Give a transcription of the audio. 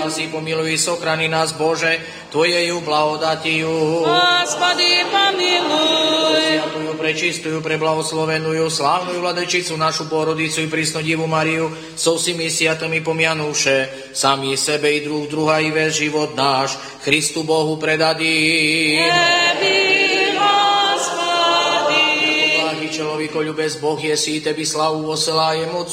spasi, pomiluj, sochrani nás, Bože, Tvojeju blahodatiu. Господи, помилуй. Sviatujú, prečistую, preblahoslavenujúslávnu vladečicu, našu porodicu i prísnu Divu Mariu, so vsými sviatami pomianuše, sami sebe i druha i ves život náš, Christu Bohu predadí. Člověko ľubez Boh je si, tebi slavu osela je moc